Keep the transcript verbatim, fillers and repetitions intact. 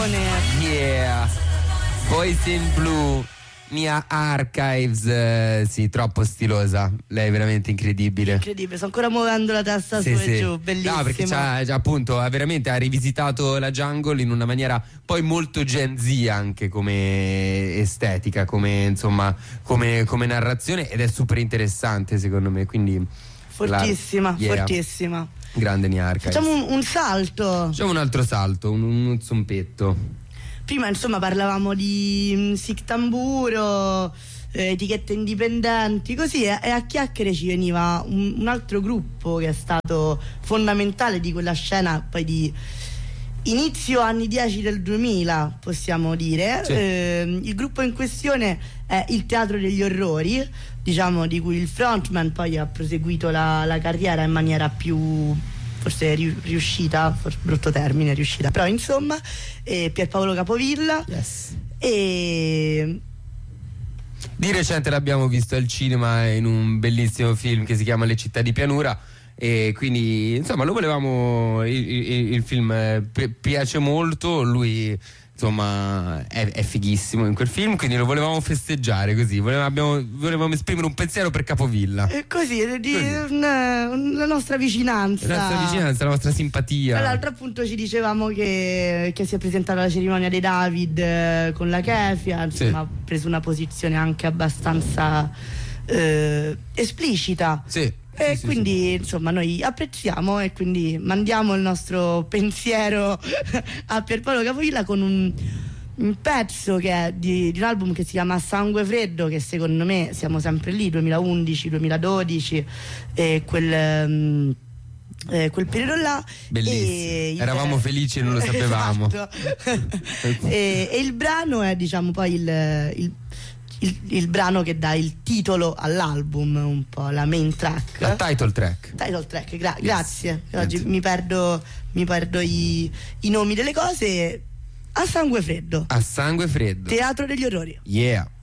canzone. Yeah, Boys in Blue, Mia Archives, eh, sì, troppo stilosa, lei è veramente incredibile. Incredibile, sto ancora muovendo la testa Sì, su sì. e giù, bellissimo. No, perché c'ha, c'ha appunto, ha veramente ha rivisitato la jungle in una maniera poi molto Gen Z anche come estetica, come insomma, come, come narrazione, ed è super interessante secondo me, quindi fortissima, la, yeah. fortissima. Grande Mia Archives. Facciamo un, un salto. Facciamo un altro salto, un, un zompetto. Prima insomma parlavamo di Sic Tamburo, eh, etichette indipendenti, così, e, e a chiacchiere ci veniva un, un altro gruppo che è stato fondamentale di quella scena poi di inizio anni dieci del duemila, possiamo dire. Sì. Eh, il gruppo in questione è il Teatro degli Orrori, diciamo, di cui il frontman poi ha proseguito la, la carriera in maniera più forse riuscita, forse brutto termine, riuscita, però insomma, eh, Pierpaolo Capovilla. Yes. E di recente l'abbiamo visto al cinema in un bellissimo film che si chiama Le città di pianura, e quindi insomma lo volevamo, il, il, il film pi- piace molto, lui insomma è, è fighissimo in quel film, quindi lo volevamo festeggiare così, volevamo, abbiamo, volevamo esprimere un pensiero per Capovilla, e così, di così. Una, la nostra vicinanza la nostra vicinanza, la nostra simpatia. Tra l'altro appunto ci dicevamo che, che si è presentata alla cerimonia dei David eh, con la Kefia, insomma, Sì. ha preso una posizione anche abbastanza eh, esplicita. Sì. E sì, quindi sì, sì. insomma noi apprezziamo e quindi mandiamo il nostro pensiero a Pierpaolo Capovilla con un, un pezzo che è di, di un album che si chiama Sangue Freddo, che secondo me siamo sempre lì, duemilaundici duemiladodici, e quel, um, eh, quel periodo là. Bellissimo, e eravamo il, felici e non lo sapevamo. Esatto. e, e il brano è diciamo poi il, il Il, il brano che dà il titolo all'album, un po' la main track, La title track. title track, gra- Yes. grazie. Oggi Grazie. mi perdo, mi perdo i, i nomi delle cose. A Sangue Freddo, A Sangue Freddo. Teatro degli Orrori. Yeah.